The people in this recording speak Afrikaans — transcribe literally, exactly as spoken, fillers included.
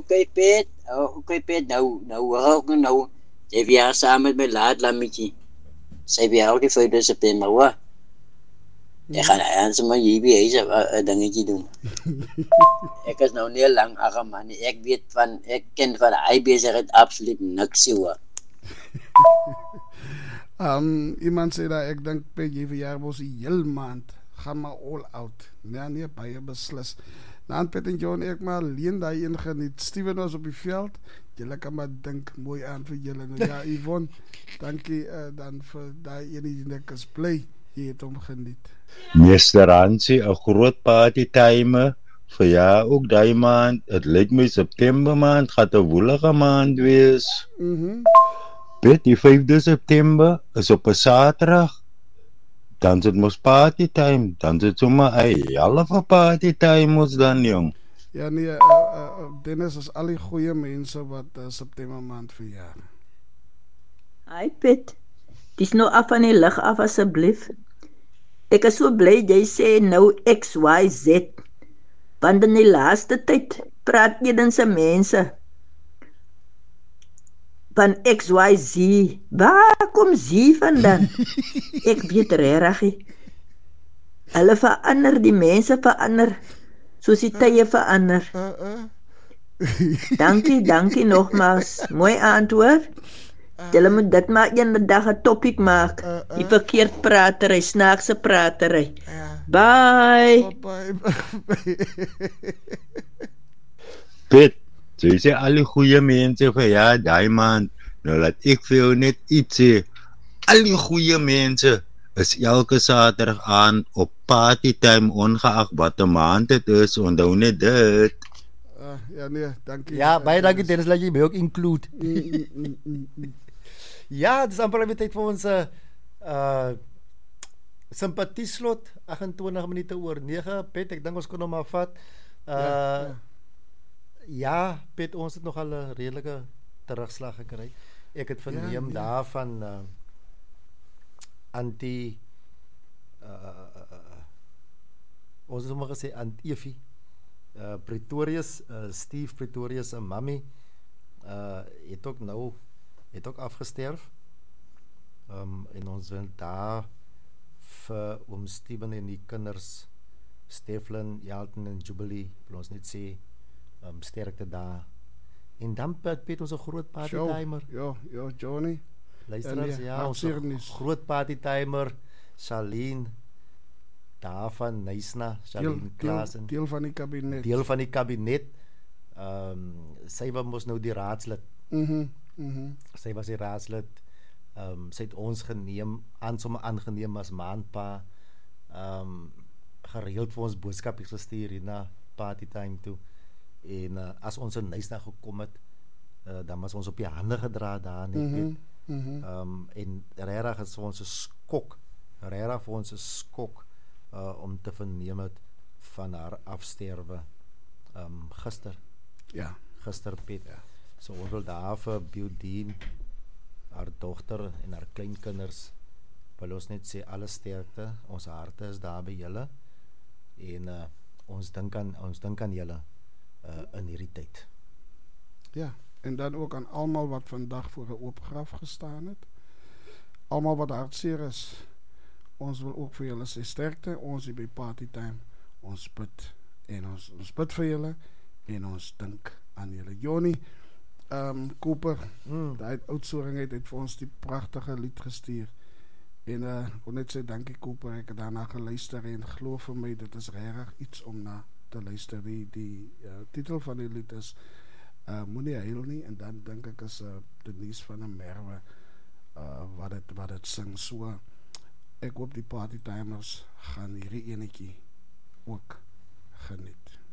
okay Piet, oh, okay Piet, nou, nou hoor ik nou, ze jaar samen met mijn laat lammetje. Ze jaar ook die vijfde september hoor. Ik ga aan ze maar hier bij een dingetje doen. Ik is nou niet lang arm man, ik weet van, ik ken van de I B Z absoluut niks hoor. um, iemand sê dat ek dink by jy verjaar was die heel maand gaan maar all out. Nee, nee, baie beslis. Dan Piet en John, ek maar leen daai een geniet. Steven was op die veld. Julle kan maar dink mooi aan vir julle. Nou ja, Yvonne, dankie uh, dan vir daai een die ek is bly jy het hom geniet. Meester Hansie, 'n groot party timer vir jou ook daai maand. Dit lyk my September maand gaan 'n woelige maand wees. Mhm. Mm Piet, die vyfde September is op 'n Saterdag. Dan is het mos party time. Dan is het sommer 'n halve party time ons dan jong. Ja nee, uh, uh, Dennis is al die goeie mense wat uh, September maand verjaar. Hi Piet. Dis nou af van die lig af asseblief. Ek is so bly jy sê nou X Y Z. Want in die laaste tyd praat edense mense van X Y Z. Waar kom Z vandaan? Ek weet regtig. Hulle verander, die mense verander, soos die tye verander. Uh, uh. Dankie, dankie nogmaals. Mooi antwoord. Julle moet dit maar een dag 'n topic maak. Uh, uh. Die verkeerd pratery, snaakse pratery. Uh. Bye. Bye. Bye. Piet, so jy sê al die goeie mense vir ja, daai maand. Nou laat ek vir jou net iets sê. Al die goeie mense is elke Saterdag aan op party time ongeag wat 'n maand dit is. Onthou net dit. Uh, ja nee, dankie. Ja, baie dankie Dennis dat jy my ook include. Mm, mm, mm, mm. Ja, dis amper weer tyd vir ons uh simpatie slot, agt-en-twintig minute oor nege. Piet, ek dink ons kan hom maar vat. Uh ja, ja. ja, Piet, ons het nog al 'n redelike terugslag gekry. Ek het verneem ja, ja. daarvan uh, anti uh, uh, ons het sommer gesê anti-Effie uh, Pretorius, uh, Steve Pretorius se mammy uh, het ook nou het ook afgesterf. Um, en ons wil daar vir oom Steven en die kinders Stefan, Jalten en Jubilee wil ons net sê um, sterkte daar. En dan Piet ons 'n groot party timer. Ja, ja, Johnny. Luisteraars, ja, ja ons 'n groot party timer. Charlene daarvan Nysna, Charlene Klaasen. Deel van die kabinet. Deel van die kabinet. Ehm um, sy was mos nou die raadslid. Mhm. Mhm. Sy was die raadslid. Ehm um, sy het ons geneem, aan sommer aangeneem as maandpa. Ehm um, gereeld vir ons boodskapies gestuur hier na party time toe. En uh, as ons in Nysna gekom het, uh, dan was ons op die hande gedra daar net. Mm -hmm, mm -hmm. um, en regtig is vir ons 'n skok, regtig vir ons 'n skok uh, om te verneem het van haar afsterwe um, gister. Ja, gister Piet. Ja. So ons wil daar vir Biodien, haar dogter en haar kleinkinders, wil ons net sê alle sterkte. Ons harte is daar by julle en uh, ons dink aan ons dink aan julle. Uh, in hierdie tyd. Ja, en dan ook aan almal wat vandag voor 'n oop graf gestaan het. Almal wat hartseer is. Ons wil ook vir julle sê sterkte. Ons hier by Party Time. Ons bid en ons ons bid vir julle en ons dink aan julle. Johnny, ehm um, Cooper, mm. daai oudsoring het, het vir ons die pragtige lied gestuur. En uh, ek wil net sê dankie Cooper, ek het daarna geluister en glo vir my dit is regtig iets om na te luister. Die, die uh, titel van die lied is uh, Moenie Huil Nie, en dan dink ek is uh, Denise van 'n Merwe uh, wat het wat het sing. So ek hoop die party timers gaan hierdie enetjie ook geniet.